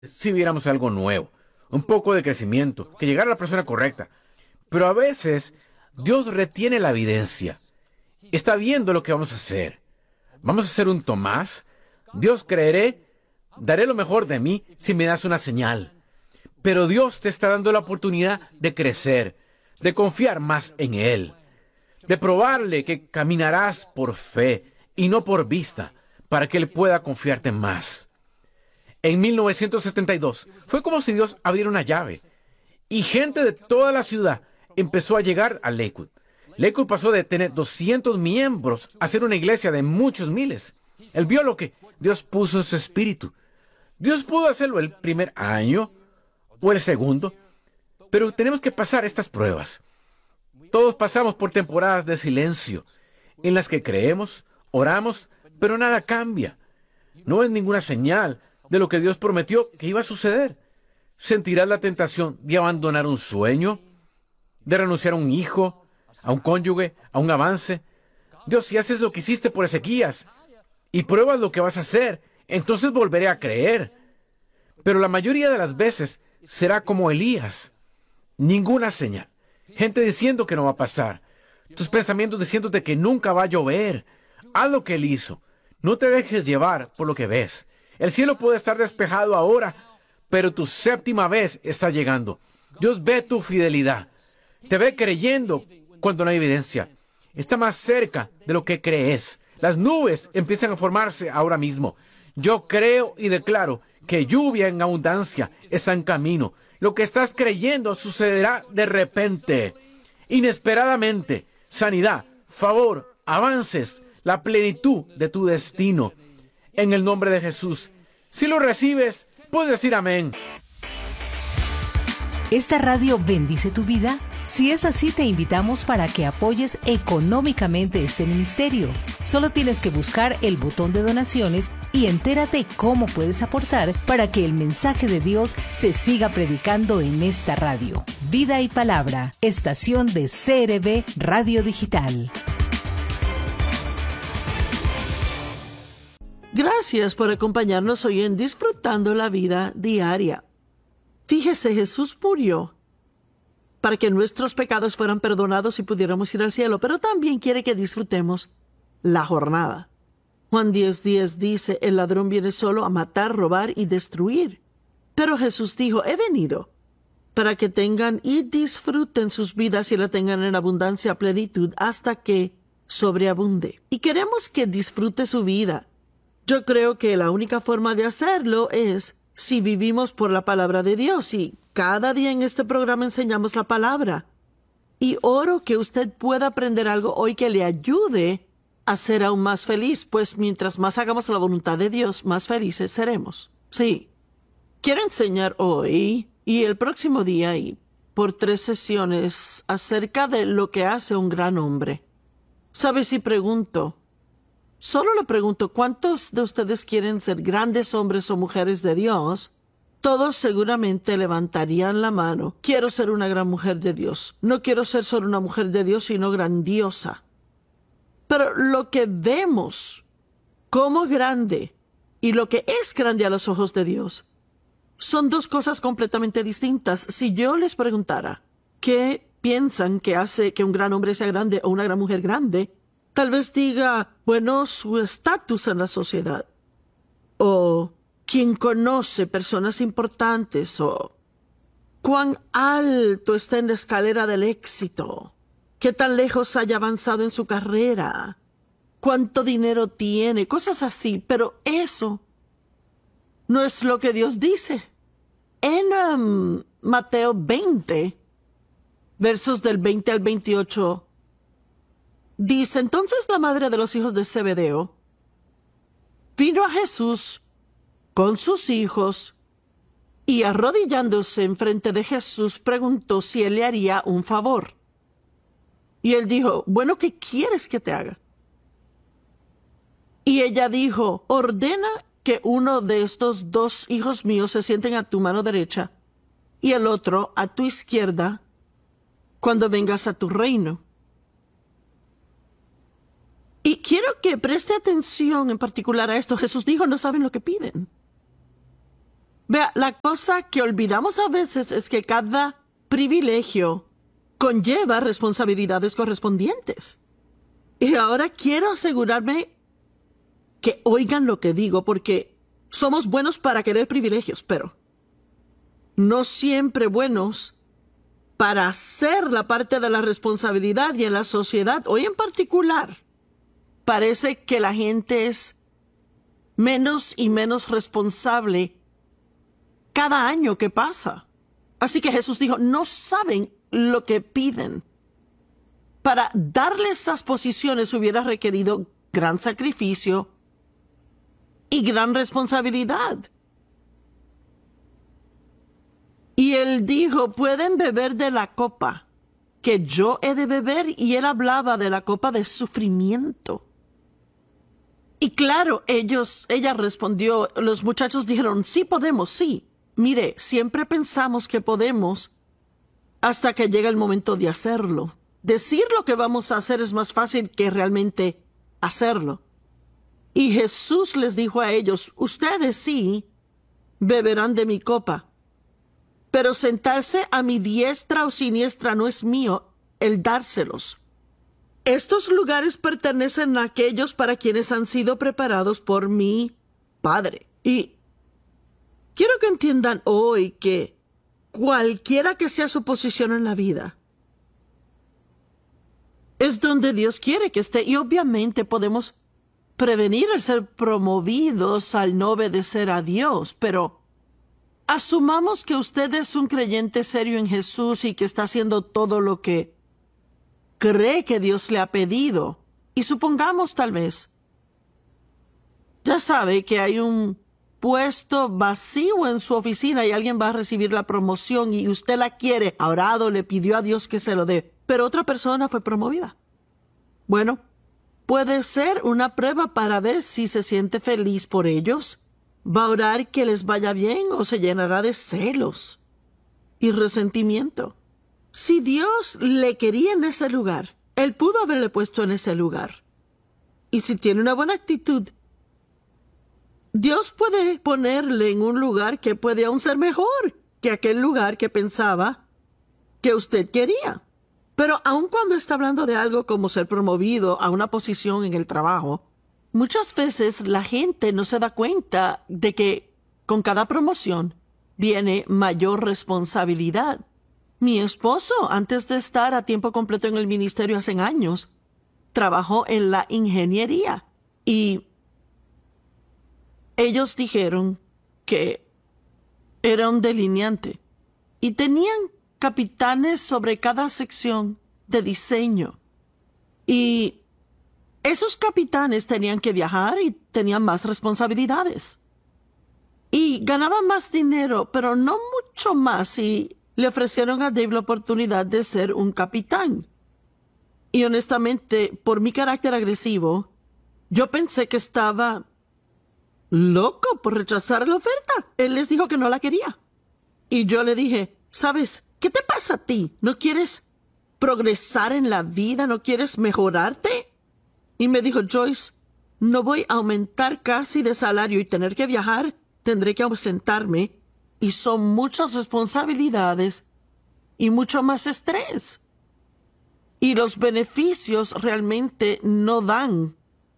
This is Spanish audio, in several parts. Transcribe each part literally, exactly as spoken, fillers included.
si viéramos algo nuevo, un poco de crecimiento, que llegara a la persona correcta. Pero a veces Dios retiene la evidencia. Está viendo lo que vamos a hacer. ¿Vamos a hacer un Tomás? Dios, creeré, daré lo mejor de mí si me das una señal. Pero Dios te está dando la oportunidad de crecer, de confiar más en Él, de probarle que caminarás por fe y no por vista, para que Él pueda confiarte más. En mil novecientos setenta y dos fue como si Dios abriera una llave y gente de toda la ciudad empezó a llegar a Lakewood. Lakewood pasó de tener doscientos miembros a ser una iglesia de muchos miles. Él vio lo que Dios puso en su espíritu. Dios pudo hacerlo el primer año o el segundo, pero tenemos que pasar estas pruebas. Todos pasamos por temporadas de silencio en las que creemos, oramos, pero nada cambia. No es ninguna señal de lo que Dios prometió que iba a suceder. Sentirás la tentación de abandonar un sueño, de renunciar a un hijo, a un cónyuge, a un avance. Dios, si haces lo que hiciste por Ezequías y pruebas lo que vas a hacer, entonces volveré a creer. Pero la mayoría de las veces será como Elías. Ninguna señal. Gente diciendo que no va a pasar. Tus pensamientos diciéndote que nunca va a llover. Haz lo que Él hizo. No te dejes llevar por lo que ves. El cielo puede estar despejado ahora, pero tu séptima vez está llegando. Dios ve tu fidelidad. Te ve creyendo cuando no hay evidencia. Está más cerca de lo que crees. Las nubes empiezan a formarse ahora mismo. Yo creo y declaro que lluvia en abundancia está en camino. Lo que estás creyendo sucederá de repente, inesperadamente. Sanidad, favor, avances, la plenitud de tu destino. En el nombre de Jesús. Si lo recibes, puedes decir amén. ¿Esta radio bendice tu vida? Si es así, te invitamos para que apoyes económicamente este ministerio. Solo tienes que buscar el botón de donaciones y entérate cómo puedes aportar para que el mensaje de Dios se siga predicando en esta radio. Vida y Palabra, estación de C R B Radio Digital. Gracias por acompañarnos hoy en Disfrutando la Vida Diaria. Fíjese, Jesús murió para que nuestros pecados fueran perdonados y pudiéramos ir al cielo, pero también quiere que disfrutemos la jornada. Juan diez diez dice, el ladrón viene solo a matar, robar y destruir. Pero Jesús dijo, he venido para que tengan y disfruten sus vidas y la tengan en abundancia, plenitud, hasta que sobreabunde. Y queremos que disfrute su vida. Yo creo que la única forma de hacerlo es si vivimos por la palabra de Dios, y cada día en este programa enseñamos la palabra. Y oro que usted pueda aprender algo hoy que le ayude a ser aún más feliz, pues mientras más hagamos la voluntad de Dios, más felices seremos. Sí. Quiero enseñar hoy y el próximo día y por tres sesiones acerca de lo que hace un gran hombre. ¿Sabe si pregunto? Solo le pregunto, ¿cuántos de ustedes quieren ser grandes hombres o mujeres de Dios? Todos seguramente levantarían la mano. Quiero ser una gran mujer de Dios. No quiero ser solo una mujer de Dios, sino grandiosa. Pero lo que vemos como grande y lo que es grande a los ojos de Dios son dos cosas completamente distintas. Si yo les preguntara qué piensan que hace que un gran hombre sea grande o una gran mujer grande, tal vez diga, bueno, su estatus en la sociedad, o quien conoce personas importantes, o cuán alto está en la escalera del éxito, qué tan lejos haya avanzado en su carrera, cuánto dinero tiene, cosas así. Pero eso no es lo que Dios dice. En um, Mateo veinte, versos del veinte al veintiocho, dice, entonces la madre de los hijos de Zebedeo vino a Jesús con sus hijos y arrodillándose enfrente de Jesús preguntó si él le haría un favor. Y él dijo, bueno, ¿qué quieres que te haga? Y ella dijo, ordena que uno de estos dos hijos míos se sienten a tu mano derecha y el otro a tu izquierda cuando vengas a tu reino. Y quiero que preste atención en particular a esto. Jesús dijo, no saben lo que piden. Vea, la cosa que olvidamos a veces es que cada privilegio conlleva responsabilidades correspondientes. Y ahora quiero asegurarme que oigan lo que digo, porque somos buenos para querer privilegios, pero no siempre buenos para hacer la parte de la responsabilidad. Y en la sociedad, hoy en particular, parece que la gente es menos y menos responsable cada año que pasa. Así que Jesús dijo, no saben lo que piden. Para darle esas posiciones hubiera requerido gran sacrificio y gran responsabilidad. Y él dijo, pueden beber de la copa que yo he de beber, y él hablaba de la copa de sufrimiento. Y claro, ellos, ella respondió, los muchachos dijeron, sí podemos, sí. Mire, siempre pensamos que podemos hasta que llega el momento de hacerlo. Decir lo que vamos a hacer es más fácil que realmente hacerlo. Y Jesús les dijo a ellos, ustedes sí beberán de mi copa, pero sentarse a mi diestra o siniestra no es mío el dárselos. Estos lugares pertenecen a aquellos para quienes han sido preparados por mi Padre. Y quiero que entiendan hoy que cualquiera que sea su posición en la vida, es donde Dios quiere que esté. Y obviamente podemos prevenir el ser promovidos al no obedecer a Dios, pero asumamos que usted es un creyente serio en Jesús y que está haciendo todo lo que cree que Dios le ha pedido. Y supongamos tal vez, ya sabe que hay un puesto vacío en su oficina y alguien va a recibir la promoción y usted la quiere, ha orado, le pidió a Dios que se lo dé, pero otra persona fue promovida. Bueno, puede ser una prueba para ver si se siente feliz por ellos. Va a orar que les vaya bien o se llenará de celos y resentimiento. Si Dios le quería en ese lugar, Él pudo haberle puesto en ese lugar. Y si tiene una buena actitud, Dios puede ponerle en un lugar que puede aún ser mejor que aquel lugar que pensaba que usted quería. Pero aun cuando está hablando de algo como ser promovido a una posición en el trabajo, muchas veces la gente no se da cuenta de que con cada promoción viene mayor responsabilidad. Mi esposo, antes de estar a tiempo completo en el ministerio hace años, trabajó en la ingeniería y ellos dijeron que era un delineante y tenían capitanes sobre cada sección de diseño. Y esos capitanes tenían que viajar y tenían más responsabilidades. Y ganaban más dinero, pero no mucho más, y le ofrecieron a Dave la oportunidad de ser un capitán. Y honestamente, por mi carácter agresivo, yo pensé que estaba loco por rechazar la oferta. Él les dijo que no la quería. Y yo le dije, ¿sabes? ¿Qué te pasa a ti? ¿No quieres progresar en la vida? ¿No quieres mejorarte? Y me dijo, Joyce, no voy a aumentar casi de salario y tener que viajar. Tendré que ausentarme. Y son muchas responsabilidades y mucho más estrés. Y los beneficios realmente no dan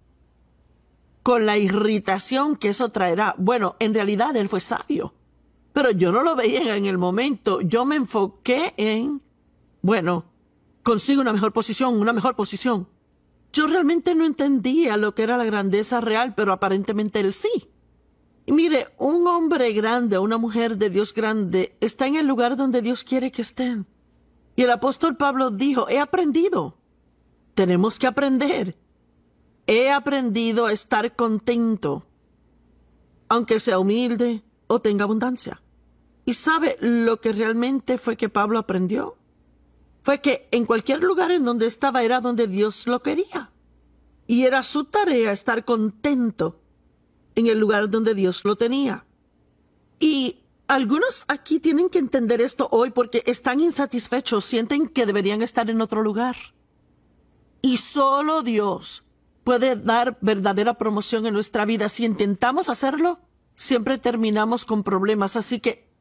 con la irritación que eso traerá. Bueno, en realidad él fue sabio, pero yo no lo veía en el momento. Yo me enfoqué en, bueno, consigo una mejor posición, una mejor posición. Yo realmente no entendía lo que era la grandeza real, pero aparentemente él sí. Y mire, un hombre grande o una mujer de Dios grande está en el lugar donde Dios quiere que estén. Y el apóstol Pablo dijo, he aprendido. Tenemos que aprender. He aprendido a estar contento, aunque sea humilde o tenga abundancia. ¿Y sabe lo que realmente fue que Pablo aprendió? Fue que en cualquier lugar en donde estaba era donde Dios lo quería. Y era su tarea estar contento en el lugar donde Dios lo tenía. Y algunos aquí tienen que entender esto hoy porque están insatisfechos, sienten que deberían estar en otro lugar. Y solo Dios puede dar verdadera promoción en nuestra vida. Si intentamos hacerlo, siempre terminamos con problemas, así que